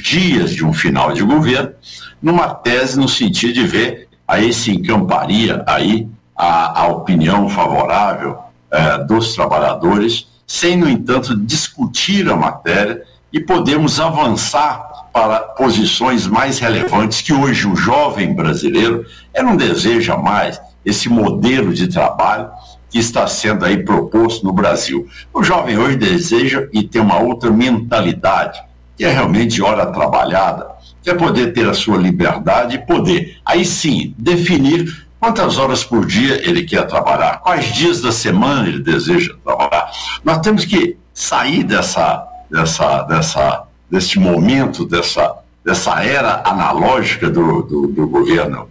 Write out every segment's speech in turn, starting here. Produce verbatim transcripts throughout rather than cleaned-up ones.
dias de um final de governo, numa tese no sentido de ver, aí se encamparia aí a, a opinião favorável eh, dos trabalhadores, sem, no entanto, discutir a matéria e podermos avançar para posições mais relevantes que hoje o jovem brasileiro ele não deseja mais esse modelo de trabalho que está sendo aí proposto no Brasil. O jovem hoje deseja e tem uma outra mentalidade, que é realmente hora trabalhada, que é poder ter a sua liberdade e poder, aí sim, definir quantas horas por dia ele quer trabalhar, quais dias da semana ele deseja trabalhar. Nós temos que sair dessa, dessa, dessa, desse momento, dessa, dessa era analógica do, do, do governo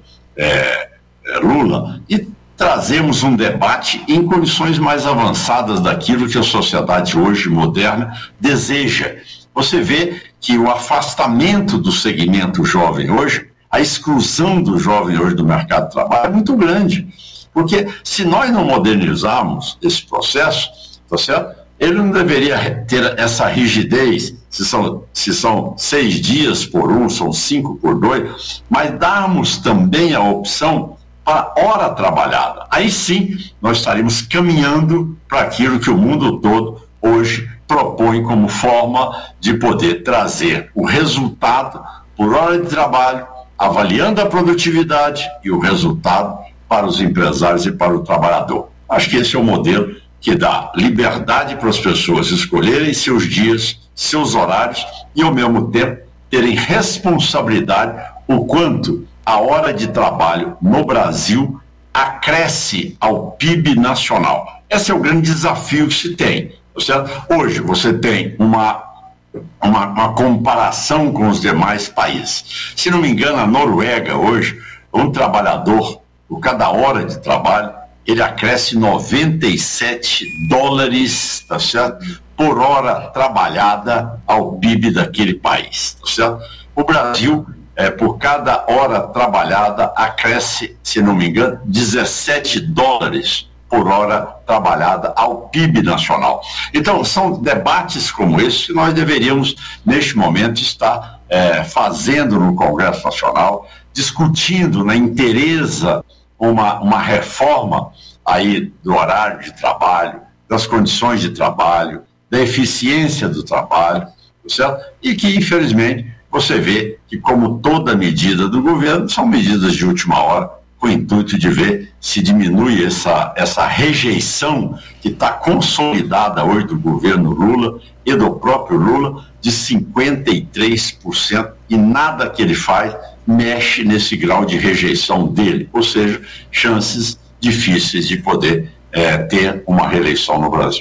é, Lula e trazemos um debate em condições mais avançadas daquilo que a sociedade hoje moderna deseja. Você vê que o afastamento do segmento jovem hoje, a exclusão do jovem hoje do mercado de trabalho é muito grande. Porque se nós não modernizarmos esse processo, tá certo? Ele não deveria ter essa rigidez, se são, se são seis dias por um, são cinco por dois, mas darmos também a opção para hora trabalhada. Aí sim, nós estaremos caminhando para aquilo que o mundo todo hoje propõe como forma de poder trazer o resultado por hora de trabalho, avaliando a produtividade e o resultado para os empresários e para o trabalhador. Acho que esse é o modelo que dá liberdade para as pessoas escolherem seus dias, seus horários e, ao mesmo tempo, terem responsabilidade o quanto a hora de trabalho no Brasil acresce ao P I B nacional. Esse é o grande desafio que se tem. Certo? Hoje você tem uma, uma, uma comparação com os demais países. Se não me engano, a Noruega hoje, um trabalhador, por cada hora de trabalho, ele acresce noventa e sete dólares, tá certo? Por hora trabalhada ao P I B daquele país. Tá certo? O Brasil, é, por cada hora trabalhada, acresce, se não me engano, dezessete dólares por hora trabalhada ao P I B nacional. Então, são debates como esse que nós deveríamos, neste momento, estar é, fazendo no Congresso Nacional, discutindo na inteireza uma, uma reforma aí do horário de trabalho, das condições de trabalho, da eficiência do trabalho, certo? E que, infelizmente, você vê que, como toda medida do governo, são medidas de última hora, com o intuito de ver se diminui essa, essa rejeição que está consolidada hoje do governo Lula e do próprio Lula de cinquenta e três por cento, e nada que ele faz mexe nesse grau de rejeição dele, ou seja, chances difíceis de poder é, ter uma reeleição no Brasil.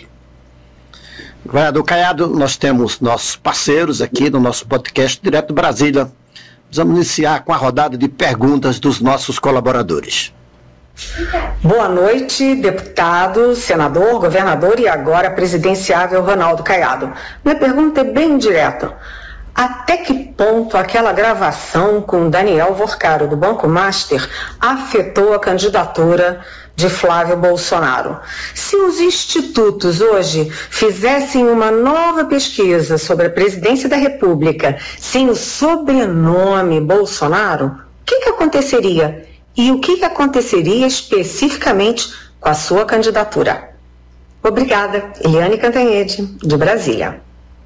Governador Caiado, nós temos nossos parceiros aqui no nosso podcast Direto de Brasília. Vamos iniciar com a rodada de perguntas dos nossos colaboradores. Boa noite, deputado, senador, governador e agora presidenciável Ronaldo Caiado. Minha pergunta é bem direta. Até que ponto aquela gravação com Daniel Vorcaro, do Banco Master, afetou a candidatura de Flávio Bolsonaro? Se os institutos hoje fizessem uma nova pesquisa sobre a presidência da República sem o sobrenome Bolsonaro, o que, que aconteceria? E o que, que aconteceria especificamente com a sua candidatura? Obrigada. Eliane Cantanhede, de Brasília.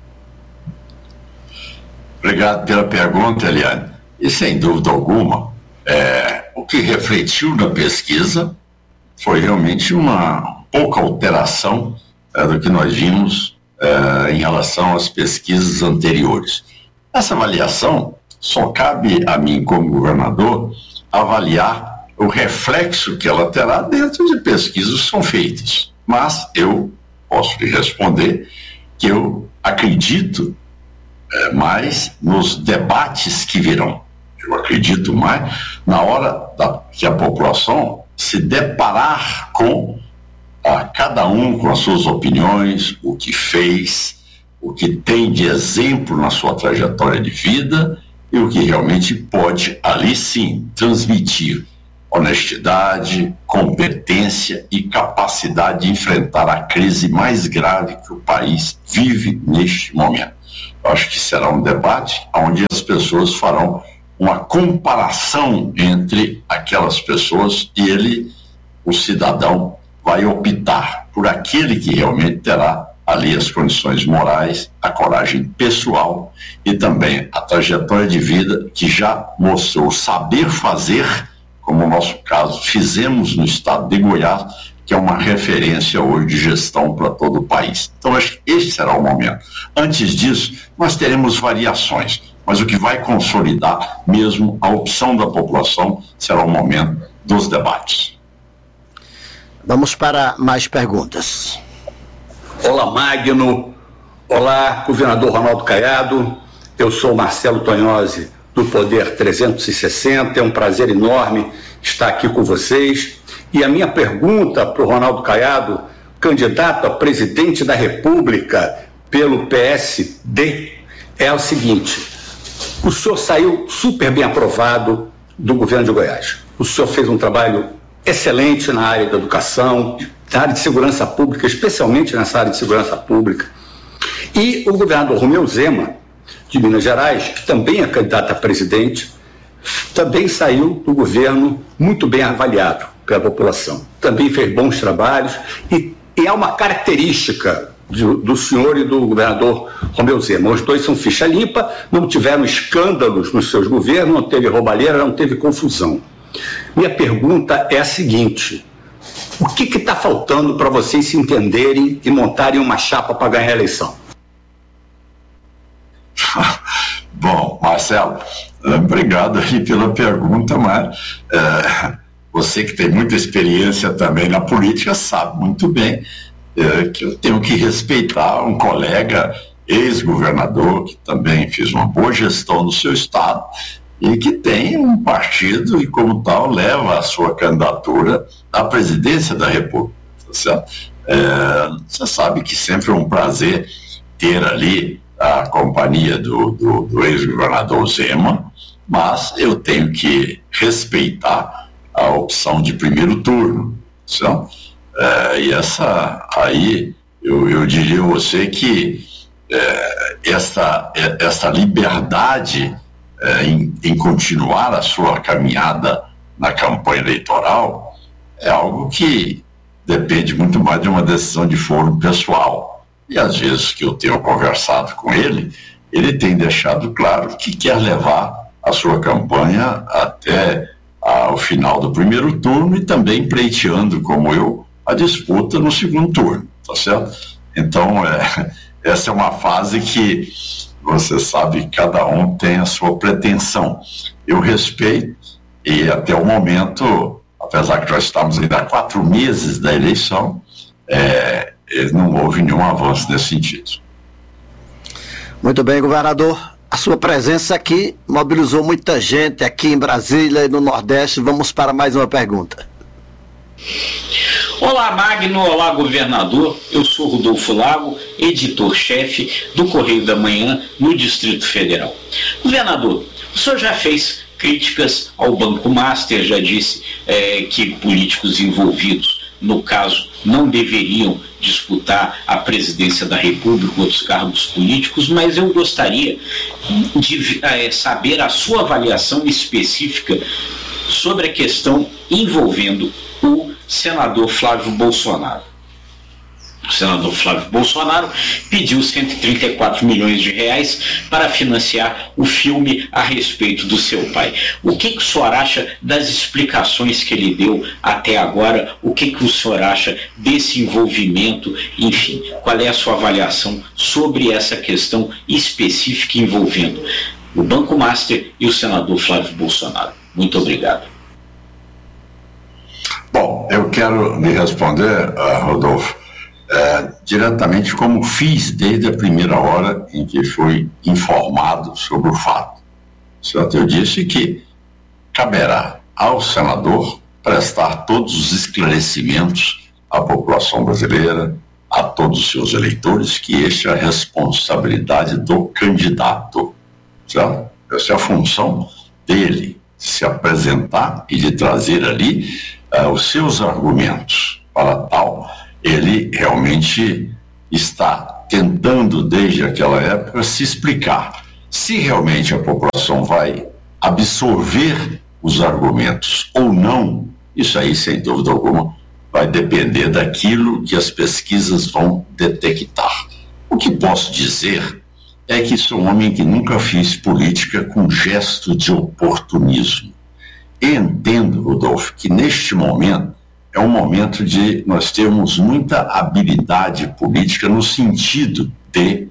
Obrigado pela pergunta, Eliane. E sem dúvida alguma, é, o que refletiu na pesquisa foi realmente uma pouca alteração é, do que nós vimos é, em relação às pesquisas anteriores. Essa avaliação só cabe a mim, como governador, avaliar o reflexo que ela terá dentro de pesquisas que são feitas. Mas eu posso lhe responder que eu acredito é, mais nos debates que virão. Eu acredito mais na hora da, que a população se deparar com a, cada um com as suas opiniões, o que fez, o que tem de exemplo na sua trajetória de vida e o que realmente pode, ali sim, transmitir honestidade, competência e capacidade de enfrentar a crise mais grave que o país vive neste momento. acho que será um debate onde as pessoas farão uma comparação entre aquelas pessoas e ele, o cidadão, vai optar por aquele que realmente terá ali as condições morais, a coragem pessoal e também a trajetória de vida que já mostrou saber fazer, como no nosso caso fizemos no estado de Goiás, que é uma referência hoje de gestão para todo o país. Então, acho que esse será o momento. Antes disso, nós teremos variações, mas o que vai consolidar mesmo a opção da população será o momento dos debates. Vamos para mais perguntas. Olá, Magno. Olá, governador Ronaldo Caiado. Eu sou Marcelo Tonhozzi, do Poder trezentos e sessenta. É um prazer enorme estar aqui com vocês. E a minha pergunta para o Ronaldo Caiado, candidato a presidente da República pelo P S D, é a seguinte: o senhor saiu super bem aprovado do governo de Goiás. O senhor fez um trabalho excelente na área da educação, na área de segurança pública, especialmente nessa área de segurança pública. E o governador Romeu Zema, de Minas Gerais, que também é candidato a presidente, também saiu do governo muito bem avaliado pela população. Também fez bons trabalhos e, e é uma característica do, do senhor e do governador Romeu Zema. Os dois são ficha limpa, não tiveram escândalos nos seus governos, não teve roubalheira, não teve confusão. Minha pergunta é a seguinte: o que está faltando para vocês se entenderem e montarem uma chapa para ganhar a eleição? Bom, Marcelo, obrigado aí pela pergunta, mas é, você que tem muita experiência também na política sabe muito bem é, que eu tenho que respeitar um colega ex-governador que também fez uma boa gestão no seu estado e que tem um partido e, como tal, leva a sua candidatura à presidência da República, tá certo? É, você sabe que sempre é um prazer ter ali a companhia do, do, do ex-governador Zema, mas eu tenho que respeitar a opção de primeiro turno, certo? É, e essa aí, eu, eu diria a você que é, essa, essa liberdade É, em, em continuar a sua caminhada na campanha eleitoral é algo que depende muito mais de uma decisão de foro pessoal. E às vezes que eu tenho conversado com ele, ele tem deixado claro que quer levar a sua campanha até ao final do primeiro turno e também pleiteando, como eu, a disputa no segundo turno, tá certo? Então, é, essa é uma fase que você sabe que cada um tem a sua pretensão. Eu respeito e até o momento, apesar que já estamos ainda há quatro meses da eleição, é, não houve nenhum avanço nesse sentido. Muito bem, governador. A sua presença aqui mobilizou muita gente aqui em Brasília e no Nordeste. Vamos para mais uma pergunta. Olá, Magno. Olá, governador. Eu sou Rodolfo Lago, editor-chefe do Correio da Manhã no Distrito Federal. Governador, o senhor já fez críticas ao Banco Master, já disse é, que políticos envolvidos, no caso, não deveriam disputar a presidência da República ou outros cargos políticos, mas eu gostaria de é, saber a sua avaliação específica sobre a questão envolvendo o senador Flávio Bolsonaro. O senador Flávio Bolsonaro pediu cento e trinta e quatro milhões de reais para financiar o filme a respeito do seu pai. O que, que o senhor acha das explicações que ele deu até agora? O que, que o senhor acha desse envolvimento? Enfim, qual é a sua avaliação sobre essa questão específica envolvendo o Banco Master e o senador Flávio Bolsonaro? Muito obrigado. Bom, eu quero me responder, uh, Rodolfo, uh, diretamente como fiz desde a primeira hora em que fui informado sobre o fato. Certo? Eu disse que caberá ao senador prestar todos os esclarecimentos à população brasileira, a todos os seus eleitores, que esta é a responsabilidade do candidato. Certo? Essa é a função dele, de se apresentar e de trazer ali Uh, os seus argumentos. Para tal, ele realmente está tentando, desde aquela época, se explicar se realmente a população vai absorver os argumentos ou não. Isso aí, sem dúvida alguma, vai depender daquilo que as pesquisas vão detectar. O que posso dizer é que sou um homem que nunca fiz política com gesto de oportunismo. E entendo, Rodolfo, que neste momento é um momento de nós termos muita habilidade política no sentido de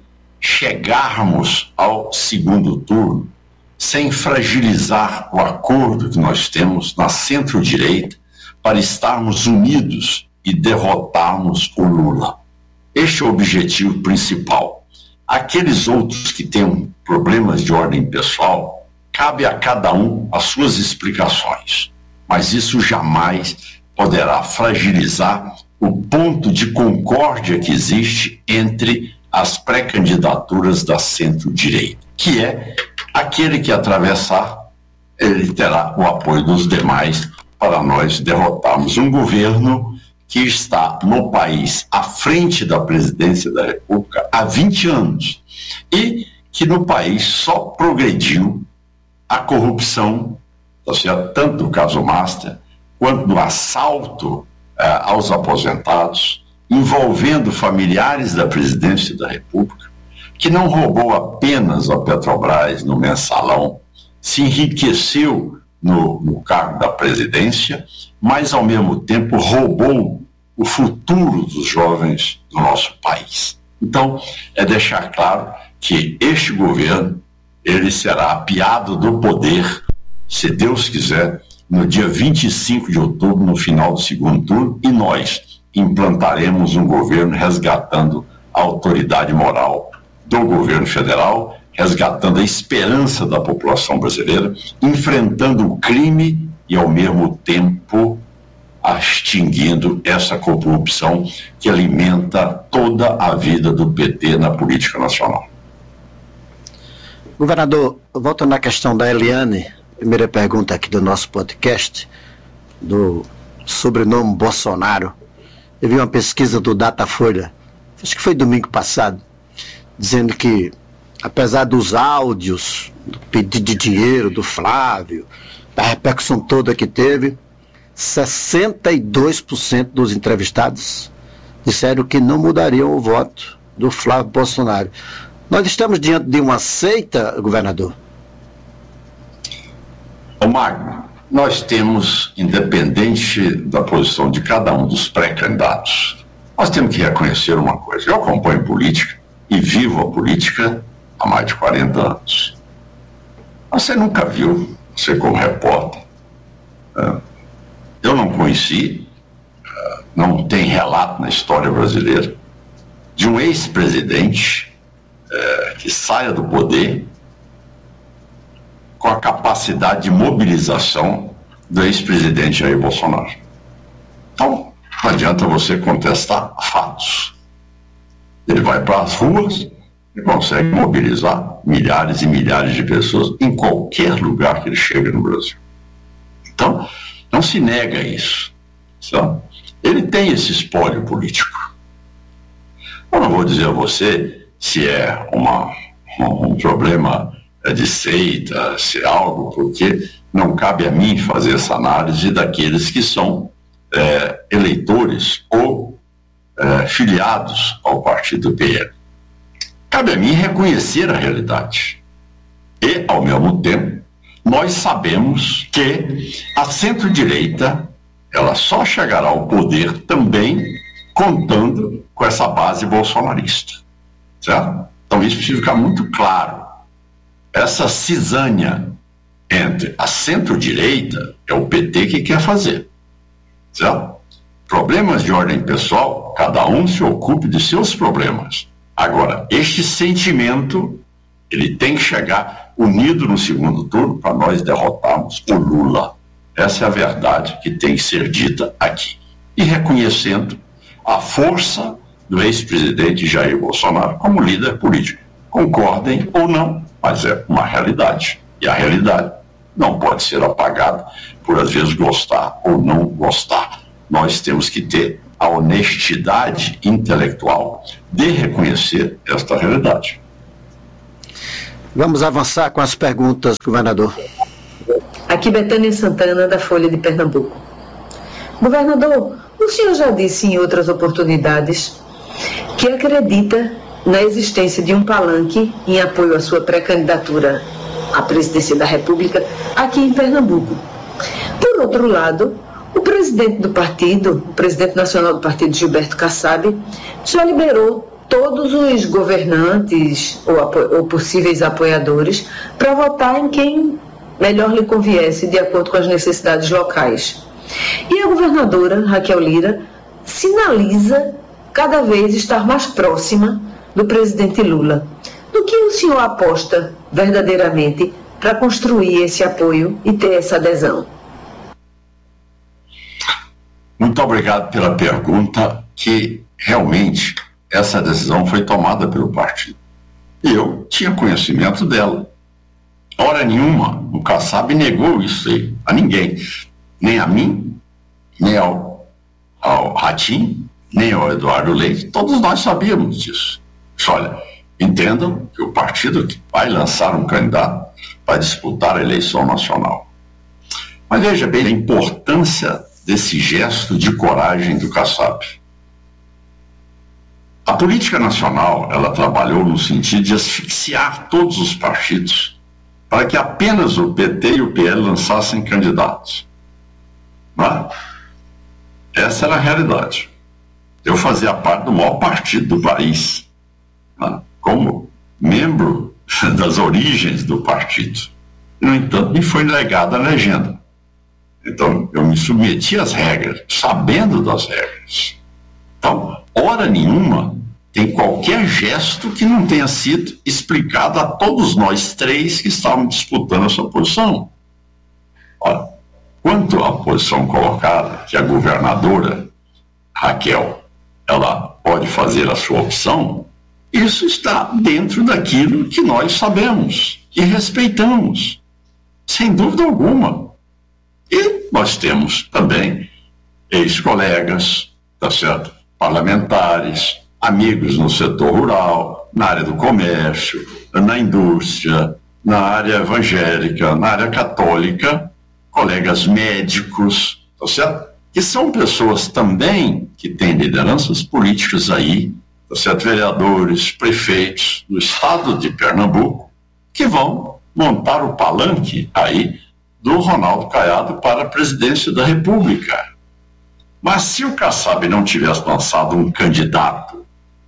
chegarmos ao segundo turno sem fragilizar o acordo que nós temos na centro-direita para estarmos unidos e derrotarmos o Lula. Este é o objetivo principal. Aqueles outros que têm problemas de ordem pessoal, cabe a cada um as suas explicações, mas isso jamais poderá fragilizar o ponto de concórdia que existe entre as pré-candidaturas da centro-direita, que é aquele que atravessar, ele terá o apoio dos demais para nós derrotarmos um governo que está no país à frente da presidência da República há vinte anos e que no país só progrediu a corrupção, tá certo? Tanto do caso Master quanto do assalto eh, aos aposentados, envolvendo familiares da presidência da República, que não roubou apenas a Petrobras no mensalão, se enriqueceu no, no cargo da presidência, mas ao mesmo tempo roubou o futuro dos jovens do nosso país. Então, é deixar claro que este governo, ele será apiado do poder, se Deus quiser, no dia vinte e cinco de outubro, no final do segundo turno, e nós implantaremos um governo resgatando a autoridade moral do governo federal, resgatando a esperança da população brasileira, enfrentando o crime e, ao mesmo tempo, extinguindo essa corrupção que alimenta toda a vida do P T na política nacional. Governador, voltando na questão da Eliane, primeira pergunta aqui do nosso podcast, do sobrenome Bolsonaro. Eu vi uma pesquisa do Datafolha, acho que foi domingo passado, dizendo que, apesar dos áudios, do pedido de dinheiro do Flávio, da repercussão toda que teve, sessenta e dois por cento dos entrevistados disseram que não mudariam o voto do Flávio Bolsonaro. Nós estamos diante de uma seita, governador? Ô Magno, nós temos, independente da posição de cada um dos pré-candidatos, nós temos que reconhecer uma coisa. Eu acompanho política e vivo a política há mais de quarenta anos. Você nunca viu, você como repórter, eu não conheci, não tem relato na história brasileira de um ex-presidente que saia do poder com a capacidade de mobilização do ex-presidente Jair Bolsonaro. Então, não adianta você contestar fatos. Ele vai para as ruas e consegue mobilizar milhares e milhares de pessoas em qualquer lugar que ele chega no Brasil. Então, não se nega isso. Sabe? Ele tem esse espólio político. Eu não vou dizer a você se é uma, um problema de seita, se é algo, porque não cabe a mim fazer essa análise daqueles que são é, eleitores ou é, filiados ao partido P L. Cabe a mim reconhecer a realidade. E, ao mesmo tempo, nós sabemos que a centro-direita, ela só chegará ao poder também contando com essa base bolsonarista. Certo? Então isso precisa ficar muito claro. Essa cisânia entre a centro-direita é o P T que quer fazer. Certo? Problemas de ordem pessoal, cada um se ocupe de seus problemas. Agora, este sentimento, ele tem que chegar unido no segundo turno para nós derrotarmos o Lula. Essa é a verdade que tem que ser dita aqui. E reconhecendo a força do ex-presidente Jair Bolsonaro como líder político. Concordem ou não, mas é uma realidade. E a realidade não pode ser apagada por, às vezes, gostar ou não gostar. Nós temos que ter a honestidade intelectual de reconhecer esta realidade. Vamos avançar com as perguntas, governador. Aqui Betânia Santana, da Folha de Pernambuco. Governador, o senhor já disse em outras oportunidades que acredita na existência de um palanque em apoio à sua pré-candidatura à presidência da República aqui em Pernambuco. Por outro lado, o presidente do partido, o presidente nacional do partido, Gilberto Kassab, já liberou todos os governantes ou, apo- ou possíveis apoiadores para votar em quem melhor lhe conviesse, de acordo com as necessidades locais. E a governadora, Raquel Lira, sinaliza cada vez estar mais próxima do presidente Lula. No que o senhor aposta verdadeiramente para construir esse apoio e ter essa adesão? Muito obrigado pela pergunta, que realmente essa decisão foi tomada pelo partido. E eu tinha conhecimento dela. Hora nenhuma, o Kassab negou isso aí a ninguém. Nem a mim, nem ao, ao Ratinho, nem ao Eduardo Leite. Todos nós sabíamos disso. Olha, entendam que o partido que vai lançar um candidato para disputar a eleição nacional. Mas veja bem a importância desse gesto de coragem do Kassab. A política nacional, ela trabalhou no sentido de asfixiar todos os partidos para que apenas o P T e o P L lançassem candidatos. Não é? Essa era a realidade. Eu fazia parte do maior partido do país, não é? Como membro das origens do partido. No entanto, me foi negada a legenda. Então, eu me submeti às regras, sabendo das regras. Então, hora nenhuma tem qualquer gesto que não tenha sido explicado a todos nós três que estávamos disputando essa posição. Olha, quanto à posição colocada, que a governadora Raquel, ela pode fazer a sua opção, isso está dentro daquilo que nós sabemos e respeitamos, sem dúvida alguma. E nós temos também ex-colegas, tá certo? Parlamentares, amigos no setor rural, na área do comércio, na indústria, na área evangélica, na área católica, colegas médicos, tá certo? Que são pessoas também que têm lideranças políticas aí, tá certo? Vereadores, prefeitos do estado de Pernambuco, que vão montar o palanque aí do Ronaldo Caiado para a presidência da República. Mas se o Kassab não tivesse lançado um candidato,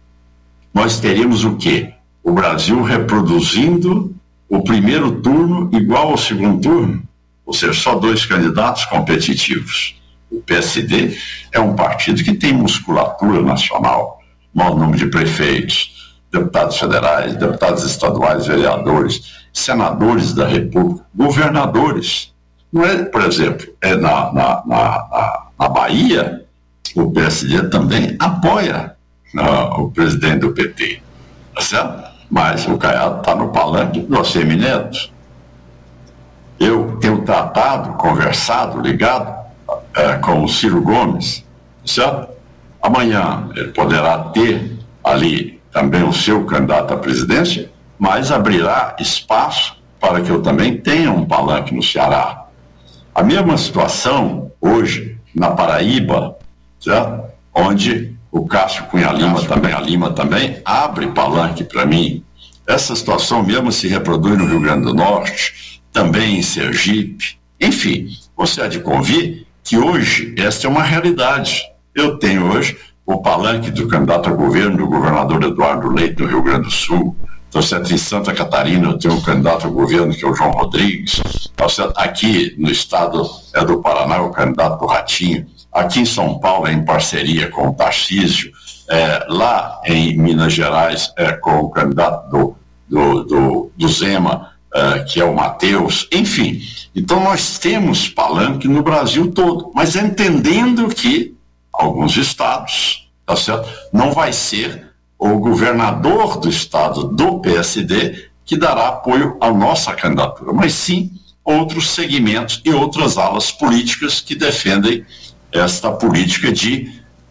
nós teríamos o quê? O Brasil reproduzindo o primeiro turno igual ao segundo turno, ou seja, só dois candidatos competitivos. O P S D é um partido que tem musculatura nacional, maior número de prefeitos, deputados federais, deputados estaduais, vereadores, senadores da República, governadores. Não é, por exemplo, é na, na, na, na Bahia, o P S D também apoia uh, o presidente do P T, tá certo? Mas o Caiado está no palanque do ACM Neto. Eu tenho tratado, conversado, ligado uh, com o Ciro Gomes, tá certo? Amanhã ele poderá ter ali também o seu candidato à presidência, mas abrirá espaço para que eu também tenha um palanque no Ceará. A mesma situação hoje na Paraíba, certo? Onde o Cássio Cunha Lima também, a Lima também abre palanque para mim. Essa situação mesmo se reproduz no Rio Grande do Norte, também em Sergipe. Enfim, você há de convir que hoje esta é uma realidade. Eu tenho hoje o palanque do candidato a governo do governador Eduardo Leite do Rio Grande do Sul. Tá certo? Em Santa Catarina eu tenho um candidato a governo que é o João Rodrigues. Tá certo? Aqui no estado é do Paraná o candidato do Ratinho. Aqui em São Paulo é em parceria com o Tarcísio. É, lá em Minas Gerais é com o candidato do, do, do, do Zema, é, que é o Matheus. Enfim, então nós temos palanque no Brasil todo, mas entendendo que alguns estados, tá certo? Não vai ser o governador do estado do P S D que dará apoio à nossa candidatura, mas sim outros segmentos e outras alas políticas que defendem esta política de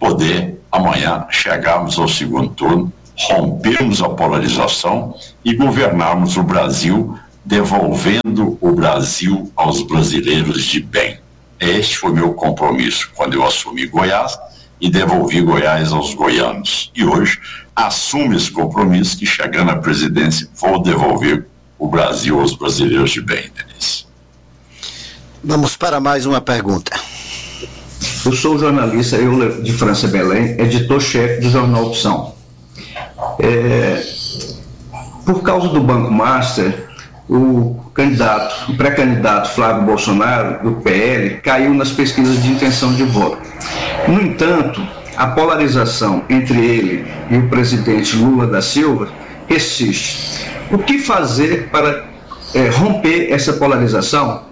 poder amanhã chegarmos ao segundo turno, rompermos a polarização e governarmos o Brasil, devolvendo o Brasil aos brasileiros de bem. Este foi meu compromisso quando eu assumi Goiás e devolvi Goiás aos goianos. E hoje assumo esse compromisso que, chegando à presidência, vou devolver o Brasil aos brasileiros de bem, Denise. Vamos para mais uma pergunta. Eu sou jornalista eu, de França Belém, editor-chefe do jornal Opção. É, por causa do Banco Master, o candidato, o pré-candidato Flávio Bolsonaro, do P L, caiu nas pesquisas de intenção de voto. No entanto, a polarização entre ele e o presidente Lula da Silva persiste. O que fazer para é, romper essa polarização?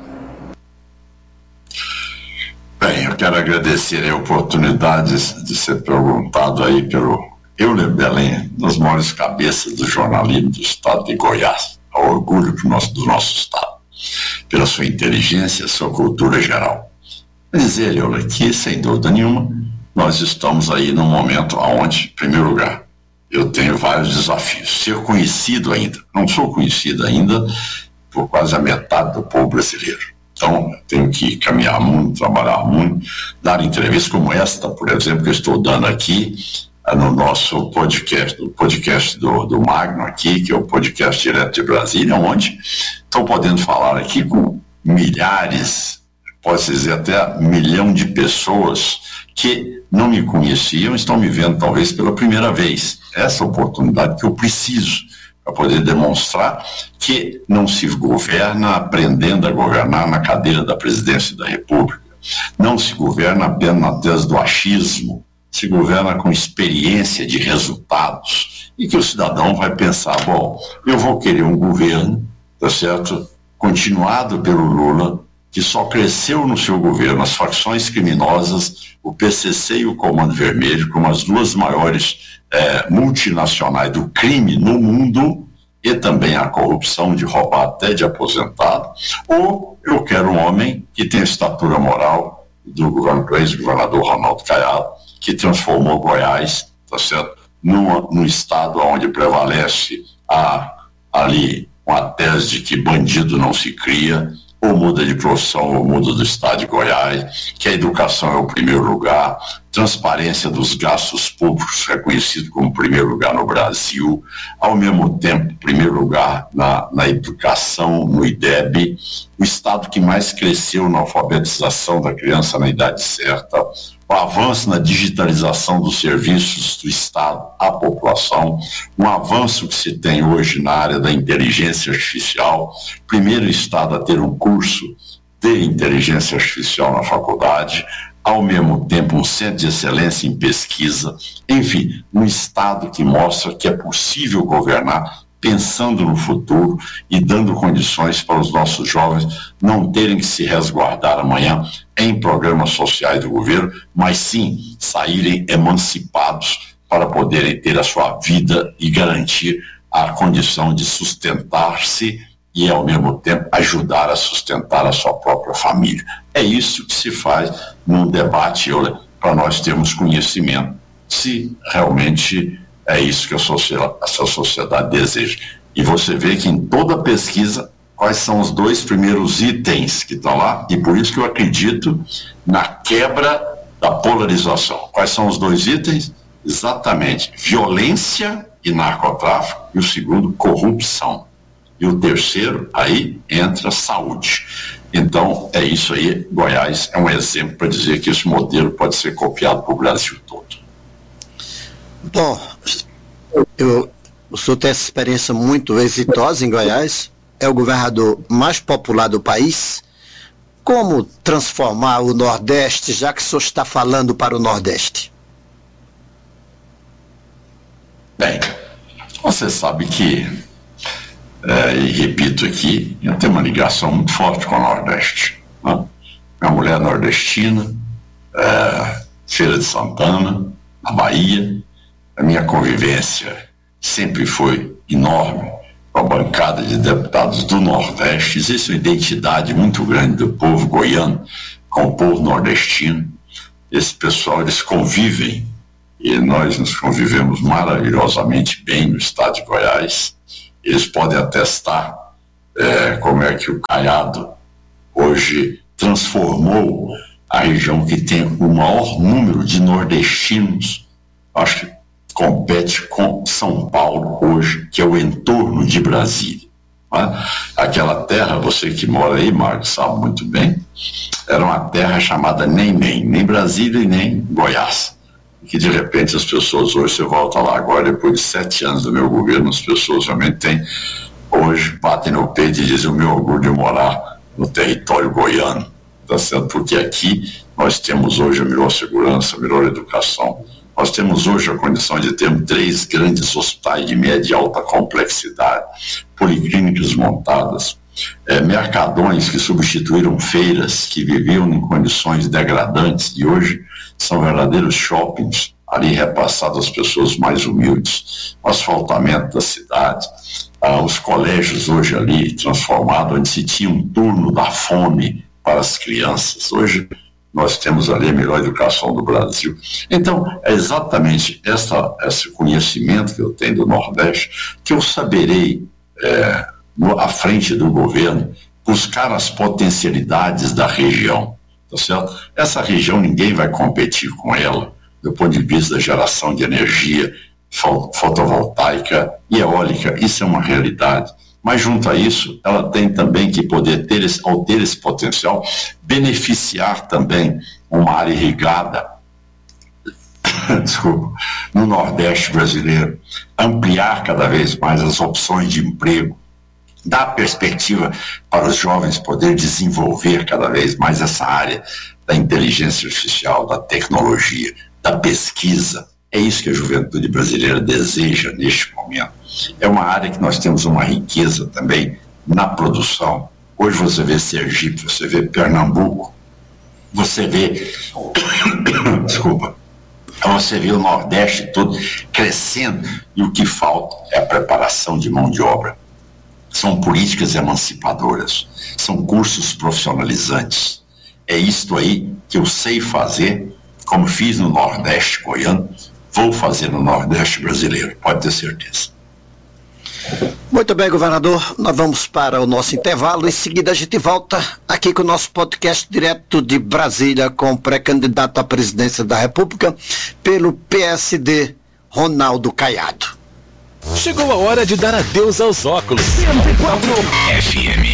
Bem, eu quero agradecer a oportunidade de ser perguntado aí pelo Euler Belém, das maiores cabeças do jornalismo do estado de Goiás. É um orgulho do nosso, do nosso estado, pela sua inteligência, sua cultura geral. Vou dizer, Euler, que, sem dúvida nenhuma, nós estamos aí num momento onde, em primeiro lugar, eu tenho vários desafios. Ser conhecido ainda, não sou conhecido ainda por quase a metade do povo brasileiro. Então, tenho que caminhar muito, trabalhar muito, dar entrevistas como esta, por exemplo, que eu estou dando aqui no nosso podcast, no podcast do, do Magno aqui, que é o podcast direto de Brasília, onde estou podendo falar aqui com milhares, posso dizer até um milhão de pessoas que não me conheciam, estão me vendo talvez pela primeira vez. Essa oportunidade que eu preciso para poder demonstrar que não se governa aprendendo a governar na cadeira da presidência da República. Não se governa apenas na tese do achismo, se governa com experiência de resultados. E que o cidadão vai pensar, bom, eu vou querer um governo, tá certo, continuado pelo Lula, que só cresceu no seu governo as facções criminosas, o P C C e o Comando Vermelho, como as duas maiores É, multinacionais do crime no mundo, e também a corrupção de roubar até de aposentado, ou eu quero um homem que tem a estatura moral do governo, ex-governador Ronaldo Caiado, que transformou Goiás, tá certo, numa, num estado onde prevalece a, ali uma tese de que bandido não se cria, ou muda de profissão ou muda do estado de Goiás, que a educação é o primeiro lugar, transparência dos gastos públicos reconhecido como primeiro lugar no Brasil, ao mesmo tempo, primeiro lugar na, na educação, no I D E B, o estado que mais cresceu na alfabetização da criança na idade certa, o avanço na digitalização dos serviços do Estado à população, um avanço que se tem hoje na área da inteligência artificial, primeiro Estado a ter um curso de inteligência artificial na faculdade, ao mesmo tempo um centro de excelência em pesquisa, enfim, um Estado que mostra que é possível governar pensando no futuro e dando condições para os nossos jovens não terem que se resguardar amanhã em programas sociais do governo, mas sim saírem emancipados para poderem ter a sua vida e garantir a condição de sustentar-se e, ao mesmo tempo, ajudar a sustentar a sua própria família. É isso que se faz num debate, para nós termos conhecimento, se realmente é isso que a sociedade, essa sociedade deseja. E você vê que em toda pesquisa, quais são os dois primeiros itens que estão lá, e por isso que eu acredito na quebra da polarização. Quais são os dois itens? Exatamente, violência e narcotráfico, e o segundo, corrupção. E o terceiro, aí entra saúde. Então, é isso aí. Goiás é um exemplo para dizer que esse modelo pode ser copiado para o Brasil todo. Bom, eu, o senhor tem essa experiência muito exitosa em Goiás, é o governador mais popular do país. Como transformar o Nordeste, já que o senhor está falando para o Nordeste? Bem, você sabe que, é, e repito aqui, eu tenho uma ligação muito forte com o Nordeste. Né? Minha mulher é nordestina, é, Feira de Santana, na Bahia. A minha convivência sempre foi enorme com a bancada de deputados do Nordeste. Existe uma identidade muito grande do povo goiano com o povo nordestino. esse pessoal, eles convivem, e nós nos convivemos maravilhosamente bem no estado de Goiás. Eles podem atestar é, como é que o Caiado hoje transformou a região que tem o maior número de nordestinos, acho que compete com São Paulo hoje, que é o entorno de Brasília. Né? Aquela terra, você que mora aí, Marcos, sabe muito bem, era uma terra chamada nem nem, nem Brasília e nem Goiás. Que de repente as pessoas hoje, você volta lá agora, depois de sete anos do meu governo, as pessoas realmente têm, hoje batem no peito e dizem o meu orgulho de morar no território goiano, tá certo? Porque aqui nós temos hoje a melhor segurança, a melhor educação, nós temos hoje a condição de ter três grandes hospitais de média e alta complexidade, policlínicas montadas, é, mercadões que substituíram feiras que viviam em condições degradantes e hoje são verdadeiros shoppings ali repassados às pessoas mais humildes, o asfaltamento da cidade, ah, os colégios hoje ali transformados, onde se tinha um turno da fome para as crianças. Hoje nós temos ali a melhor educação do Brasil. Então, é exatamente essa, esse conhecimento que eu tenho do Nordeste que eu saberei, é, no, à frente do governo, buscar as potencialidades da região. Tá certo? Essa região ninguém vai competir com ela do ponto de vista da geração de energia fotovoltaica e eólica, isso é uma realidade. Mas junto a isso, ela tem também que poder ter, esse, ao ter esse potencial, beneficiar também uma área irrigada desculpa, no Nordeste brasileiro, ampliar cada vez mais as opções de emprego, dar perspectiva para os jovens poderem desenvolver cada vez mais essa área da inteligência artificial, da tecnologia, da pesquisa. É isso que a juventude brasileira deseja neste momento. É uma área que nós temos uma riqueza também na produção. Hoje você vê Sergipe, você vê Pernambuco, você vê, desculpa, você vê o Nordeste todo crescendo e o que falta é a preparação de mão de obra. São políticas emancipadoras, são cursos profissionalizantes. É isto aí que eu sei fazer, como fiz no Nordeste goiano, vou fazer no Nordeste brasileiro, pode ter certeza. Muito bem, governador, nós vamos para o nosso intervalo. Em seguida a gente volta aqui com o nosso podcast direto de Brasília com o pré-candidato à presidência da República pelo P S D, Ronaldo Caiado. Chegou a hora de dar adeus aos óculos. cento e quatro F M.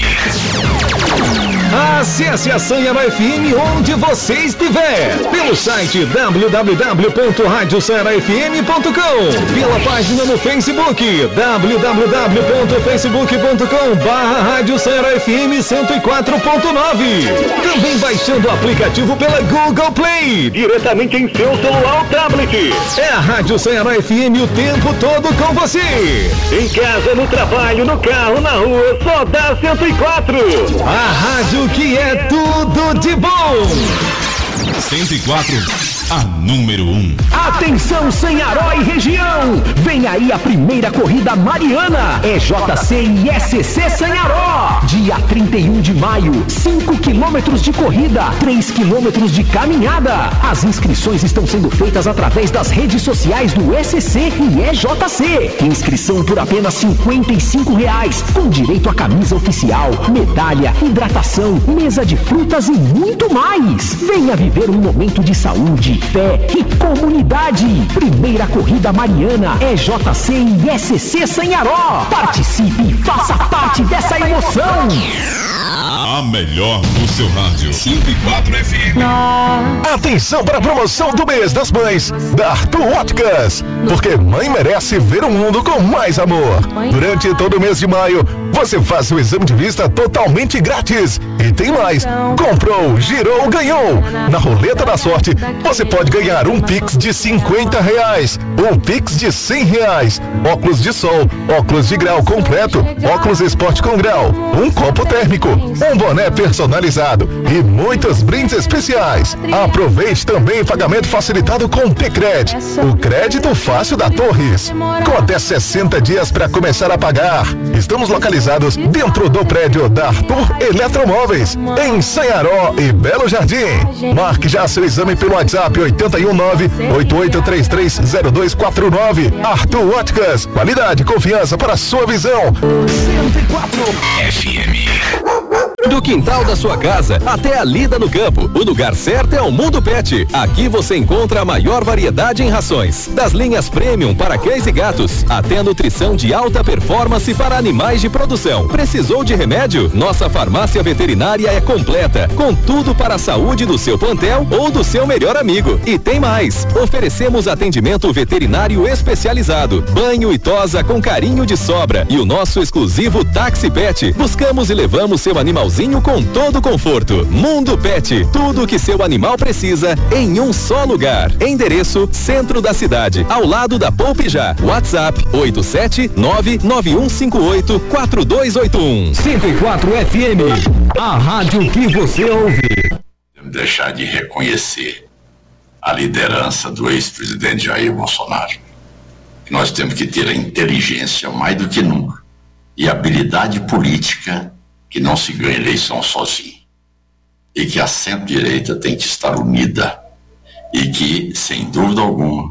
Acesse a Sanharo F M onde você estiver. Pelo site w w w ponto rádio sanharo f m ponto com. Pela página no Facebook w w w ponto facebook ponto com barra rádio sanharo f m cento e quatro ponto nove. Também baixando o aplicativo pela Google Play. Diretamente em seu celular ou tablet. É a Rádio Sanharo F M o tempo todo com você. Em casa, no trabalho, no carro, na rua, só dá cento e quatro. A rádio que é tudo de bom. cento e quatro, a número um. Atenção, Sanharó e região! Vem aí a primeira corrida mariana. É J C e S C Sanharó. Dia trinta e um de maio, cinco quilômetros de corrida, três quilômetros de caminhada. As inscrições estão sendo feitas através das redes sociais do S C e E J C. Inscrição por apenas cinquenta e cinco reais, com direito a camisa oficial, medalha, hidratação, mesa de frutas e muito mais. Venha viver um momento de saúde, fé e comunidade. Primeira corrida mariana é J C e S C Sanharó. Participe e faça parte dessa emoção. A melhor no seu rádio. cento e quatro F M. Atenção para a promoção do mês das mães da Arthur Óticas. Porque mãe merece ver o mundo com mais amor. Durante todo o mês de maio, você faz o exame de vista totalmente grátis. E tem mais. Comprou, girou, ganhou. Na roleta da sorte, você pode ganhar um Pix de cinquenta reais, um Pix de cem reais, óculos de sol, óculos de grau completo, óculos esporte com grau, um copo térmico, um boné boné personalizado e muitos brindes especiais. Aproveite também pagamento facilitado com o T-Cred, o crédito fácil da Torres, com até sessenta dias para começar a pagar. Estamos localizados dentro do prédio da Arthur Eletromóveis, em Sanharó e Belo Jardim. Marque já seu exame pelo WhatsApp oito um nove, oito oito três três zero dois quatro nove. Arthur Óticas, qualidade e confiança para a sua visão. cento e quatro F M. Do quintal da sua casa até a lida no campo, o lugar certo é o Mundo Pet. Aqui você encontra a maior variedade em rações, das linhas premium para cães e gatos, até a nutrição de alta performance para animais de produção. Precisou de remédio? Nossa farmácia veterinária é completa, com tudo para a saúde do seu plantel ou do seu melhor amigo. E tem mais, oferecemos atendimento veterinário especializado, banho e tosa com carinho de sobra e o nosso exclusivo Táxi Pet. Buscamos e levamos seu animalzinho com todo conforto. Mundo Pet, tudo o que seu animal precisa em um só lugar. Endereço: centro da cidade, ao lado da Poupe Já. WhatsApp oito sete nove nove um cinco oito quatro dois oito um. cento e quatro F M, a rádio que você ouve. Temos que deixar de reconhecer a liderança do ex-presidente Jair Bolsonaro. Nós temos que ter a inteligência mais do que nunca e a habilidade política que não se ganha eleição sozinho, e que a centro-direita tem que estar unida, e que, sem dúvida alguma,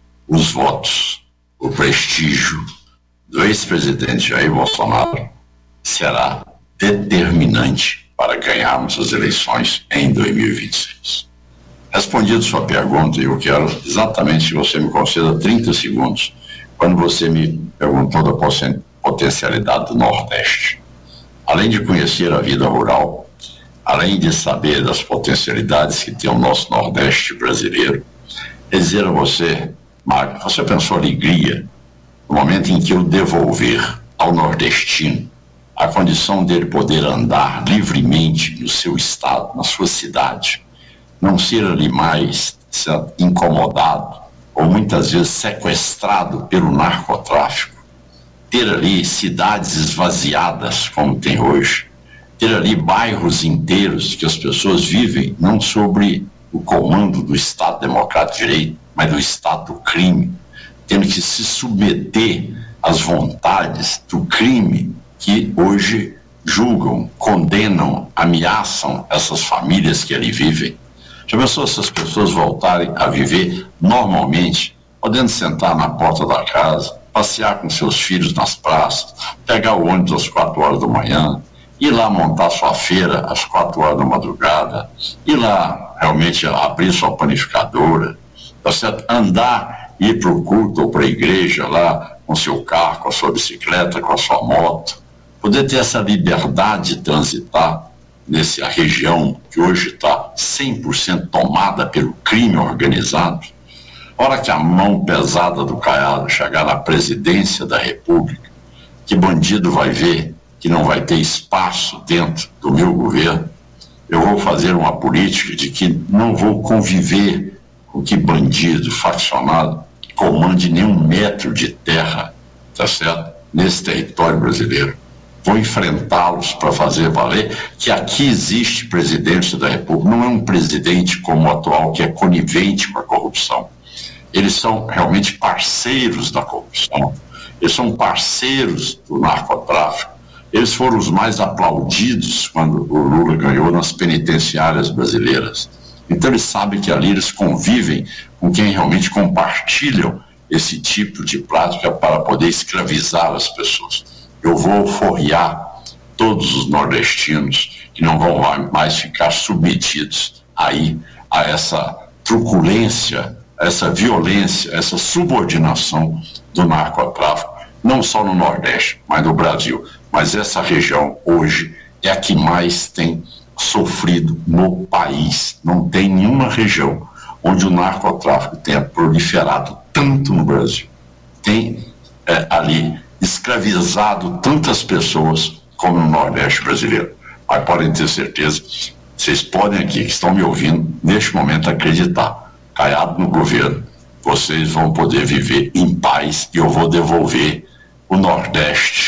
os votos, o prestígio do ex-presidente Jair Bolsonaro será determinante para ganharmos as eleições em dois mil e vinte e seis. Respondido sua pergunta, eu quero exatamente que você me conceda trinta segundos, quando você me perguntou da potencialidade do Nordeste. Além de conhecer a vida rural, além de saber das potencialidades que tem o nosso Nordeste brasileiro, é dizer a você, Marco, você pensou alegria no momento em que eu devolver ao nordestino a condição dele poder andar livremente no seu estado, na sua cidade, não ser ali mais incomodado ou muitas vezes sequestrado pelo narcotráfico, ter ali cidades esvaziadas como tem hoje, ter ali bairros inteiros que as pessoas vivem não sobre o comando do Estado Democrático de Direito, mas do Estado do crime, tendo que se submeter às vontades do crime que hoje julgam, condenam, ameaçam essas famílias que ali vivem. Já pensou se as pessoas voltarem a viver normalmente, podendo sentar na porta da casa, passear com seus filhos nas praças, pegar o ônibus às quatro horas da manhã, ir lá montar sua feira às quatro horas da madrugada, ir lá realmente abrir sua panificadora, tá certo? Andar, ir para o culto ou para a igreja lá com seu carro, com a sua bicicleta, com a sua moto, poder ter essa liberdade de transitar nessa região que hoje está cem por cento tomada pelo crime organizado. A hora que a mão pesada do Caiado chegar na presidência da República, que bandido vai ver que não vai ter espaço dentro do meu governo? Eu vou fazer uma política de que não vou conviver com que bandido faccionado comande nenhum metro de terra, tá certo? Nesse território brasileiro. Vou enfrentá-los para fazer valer que aqui existe presidente da República. Não é um presidente como o atual que é conivente com a corrupção. Eles são realmente parceiros da corrupção, eles são parceiros do narcotráfico, eles foram os mais aplaudidos quando o Lula ganhou nas penitenciárias brasileiras. Então eles sabem que ali eles convivem com quem realmente compartilham esse tipo de prática para poder escravizar as pessoas. Eu vou forrear todos os nordestinos que não vão mais ficar submetidos aí a essa truculência, essa violência, essa subordinação do narcotráfico, não só no Nordeste, mas no Brasil. Mas essa região hoje é a que mais tem sofrido no país. Não tem nenhuma região onde o narcotráfico tenha proliferado tanto no Brasil. Tem é, ali escravizado tantas pessoas como no Nordeste brasileiro. Mas podem ter certeza, vocês podem aqui, que estão me ouvindo, neste momento acreditar. Caiado no governo, vocês vão poder viver em paz e eu vou devolver o Nordeste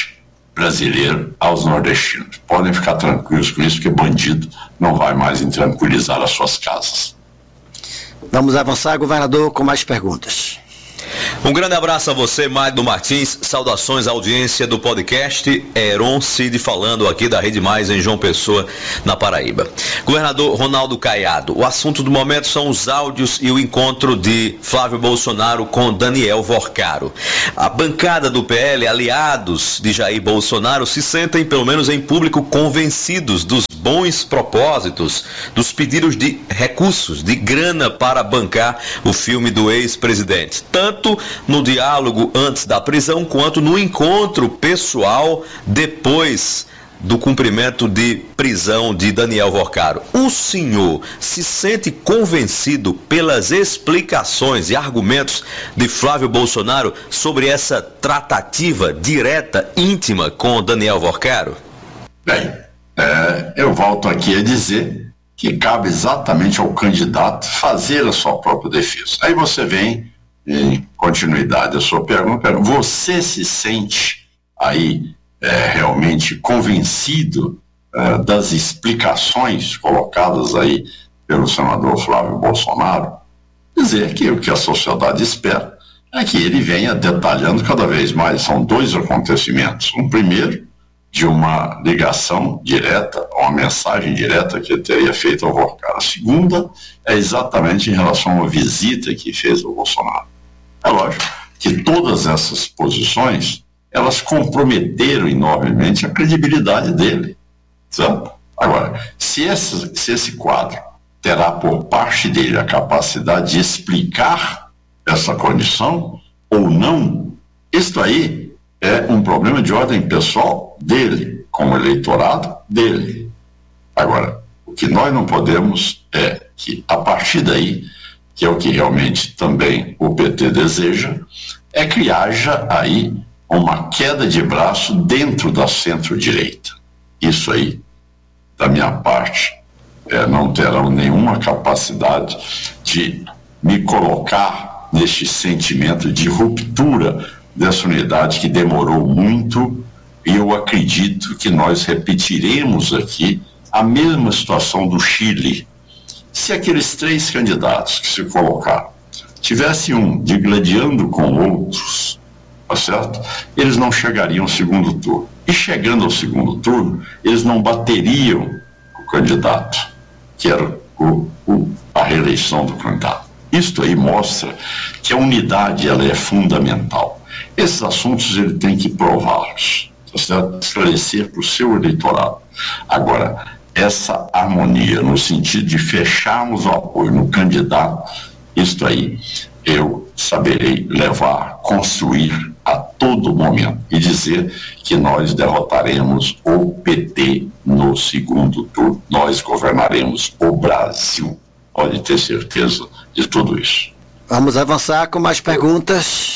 brasileiro aos nordestinos. Podem ficar tranquilos com isso, porque bandido não vai mais intranquilizar as suas casas. Vamos avançar, governador, com mais perguntas. Um grande abraço a você, Magno Martins. Saudações à audiência do podcast. Heron Cid falando aqui da Rede Mais em João Pessoa, na Paraíba. Governador Ronaldo Caiado, o assunto do momento são os áudios e o encontro de Flávio Bolsonaro com Daniel Vorcaro. A bancada do P L, aliados de Jair Bolsonaro, se sentem, pelo menos em público, convencidos dos bons propósitos, dos pedidos de recursos, de grana para bancar o filme do ex-presidente. Tanto no diálogo antes da prisão, quanto no encontro pessoal depois do cumprimento de prisão de Daniel Vorcaro. O senhor se sente convencido pelas explicações e argumentos de Flávio Bolsonaro sobre essa tratativa direta, íntima com Daniel Vorcaro? Bem, é, eu volto aqui a dizer que cabe exatamente ao candidato fazer a sua própria defesa. Aí você vem, em continuidade da sua pergunta, você se sente aí é, realmente convencido é, das explicações colocadas aí pelo senador Flávio Bolsonaro? Dizer que o que a sociedade espera é que ele venha detalhando cada vez mais. São dois acontecimentos. Um primeiro, de uma ligação direta, uma mensagem direta que ele teria feito ao Vorcaro. A segunda é exatamente em relação a uma visita que fez ao Bolsonaro. É lógico que todas essas posições, elas comprometeram enormemente a credibilidade dele. Certo? Agora, se esse, se esse quadro terá por parte dele a capacidade de explicar essa condição ou não, isto aí é um problema de ordem pessoal dele, com o eleitorado dele. Agora, o que nós não podemos é que, a partir daí, que é o que realmente também o P T deseja, é que haja aí uma queda de braço dentro da centro-direita. Isso aí, da minha parte, é, não terão nenhuma capacidade de me colocar neste sentimento de ruptura dessa unidade que demorou muito, e eu acredito que nós repetiremos aqui a mesma situação do Chile. Se aqueles três candidatos que se colocaram tivessem um digladiando com outros, tá certo? Eles não chegariam ao segundo turno. E chegando ao segundo turno, eles não bateriam o candidato, que era o, o, a reeleição do candidato. Isto aí mostra que a unidade ela é fundamental. Esses assuntos ele tem que prová-los, tá certo? Esclarecer para o seu eleitorado. Agora, essa harmonia, no sentido de fecharmos o apoio no candidato, isto aí eu saberei levar, construir a todo momento e dizer que nós derrotaremos o P T no segundo turno. Nós governaremos o Brasil. Pode ter certeza de tudo isso. Vamos avançar com mais perguntas.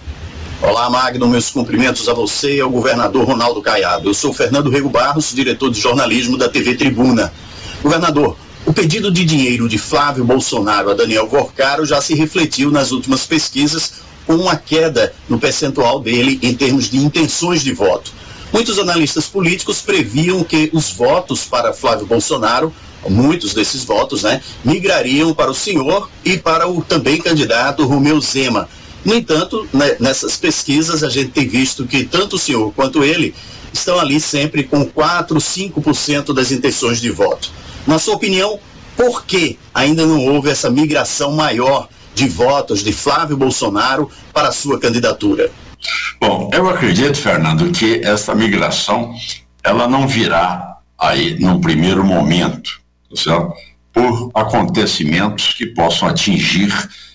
Olá, Magno, meus cumprimentos a você e ao governador Ronaldo Caiado. Eu sou Fernando Rego Barros, diretor de jornalismo da T V Tribuna. Governador, o pedido de dinheiro de Flávio Bolsonaro a Daniel Vorcaro já se refletiu nas últimas pesquisas com uma queda no percentual dele em termos de intenções de voto. Muitos analistas políticos previam que os votos para Flávio Bolsonaro, muitos desses votos, né, migrariam para o senhor e para o também candidato Romeu Zema. No entanto, né, nessas pesquisas a gente tem visto que tanto o senhor quanto ele estão ali sempre com quatro, cinco por cento das intenções de voto. Na sua opinião, por que ainda não houve essa migração maior de votos de Flávio Bolsonaro para a sua candidatura? Bom, eu acredito, Fernando, que essa migração ela não virá aí num primeiro momento, certo? Por acontecimentos que possam atingir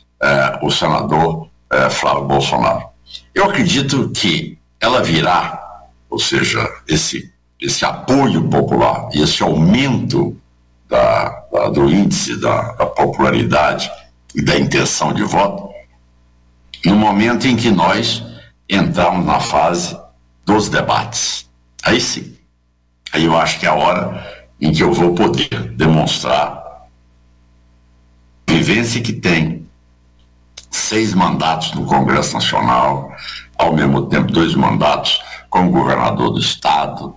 eh, o senador É, Flávio Bolsonaro. Eu acredito que ela virá, ou seja, esse, esse apoio popular e esse aumento da, da, do índice da, da popularidade e da intenção de voto, no momento em que nós entramos na fase dos debates. Aí sim, aí eu acho que é a hora em que eu vou poder demonstrar a vivência que tem seis mandatos no Congresso Nacional, ao mesmo tempo dois mandatos como governador do estado.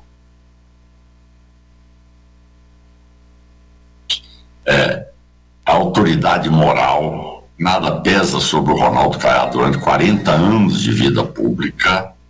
É, a autoridade moral, nada pesa sobre o Ronaldo Caiado durante quarenta anos de vida pública.